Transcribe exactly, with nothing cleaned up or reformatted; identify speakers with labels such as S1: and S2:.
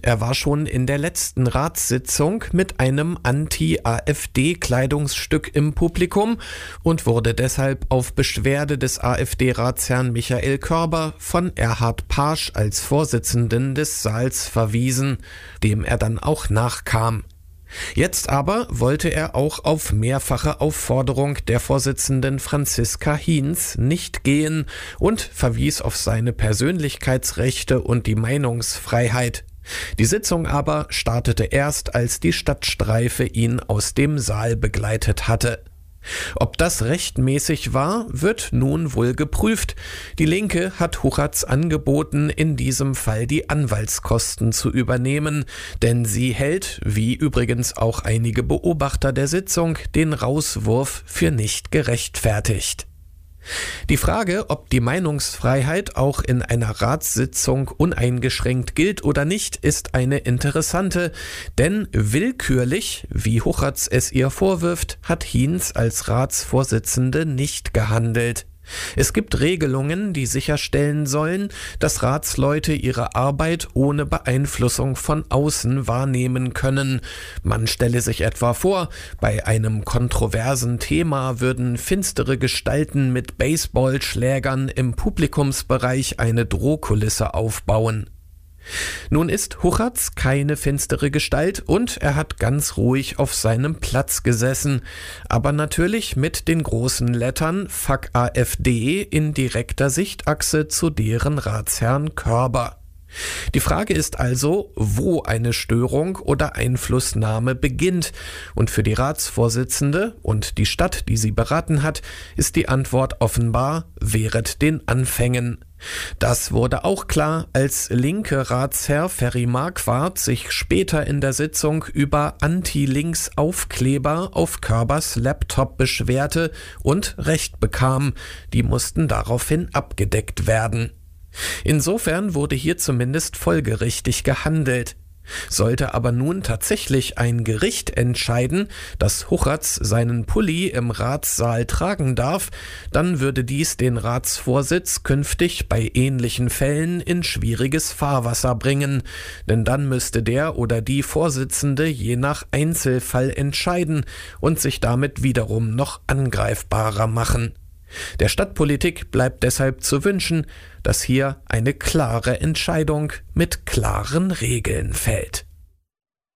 S1: Er war schon in der letzten Ratssitzung mit einem Anti-AfD-Kleidungsstück im Publikum und wurde deshalb auf Beschwerde des AfD-Ratsherrn Michael Körber von Erhard Paasch als Vorsitzenden des Saals verwiesen, dem er dann auch nachkam. Jetzt aber wollte er auch auf mehrfache Aufforderung der Vorsitzenden Franziska Hinz nicht gehen und verwies auf seine Persönlichkeitsrechte und die Meinungsfreiheit. Die Sitzung aber startete erst, als die Stadtstreife ihn aus dem Saal begleitet hatte. Ob das rechtmäßig war, wird nun wohl geprüft. Die Linke hat Huchatz angeboten, in diesem Fall die Anwaltskosten zu übernehmen, denn sie hält, wie übrigens auch einige Beobachter der Sitzung, den Rauswurf für nicht gerechtfertigt. Die Frage, ob die Meinungsfreiheit auch in einer Ratssitzung uneingeschränkt gilt oder nicht, ist eine interessante, denn willkürlich, wie Huchatz es ihr vorwirft, hat Hinz als Ratsvorsitzende nicht gehandelt. Es gibt Regelungen, die sicherstellen sollen, dass Ratsleute ihre Arbeit ohne Beeinflussung von außen wahrnehmen können. Man stelle sich etwa vor, bei einem kontroversen Thema würden finstere Gestalten mit Baseballschlägern im Publikumsbereich eine Drohkulisse aufbauen. Nun ist Huchatz keine finstere Gestalt und er hat ganz ruhig auf seinem Platz gesessen, aber natürlich mit den großen Lettern Fuck AfD in direkter Sichtachse zu deren Ratsherrn Körber. Die Frage ist also, wo eine Störung oder Einflussnahme beginnt, und für die Ratsvorsitzende und die Stadt, die sie beraten hat, ist die Antwort offenbar: wehret den Anfängen. Das wurde auch klar, als linke Ratsherr Ferry Marquardt sich später in der Sitzung über Anti-Links-Aufkleber auf Körbers Laptop beschwerte und Recht bekam. Die mussten daraufhin abgedeckt werden. Insofern wurde hier zumindest folgerichtig gehandelt. Sollte aber nun tatsächlich ein Gericht entscheiden, dass Huchatz seinen Pulli im Ratssaal tragen darf, dann würde dies den Ratsvorsitz künftig bei ähnlichen Fällen in schwieriges Fahrwasser bringen, denn dann müsste der oder die Vorsitzende je nach Einzelfall entscheiden und sich damit wiederum noch angreifbarer machen. Der Stadtpolitik bleibt deshalb zu wünschen, dass hier eine klare Entscheidung mit klaren Regeln fällt.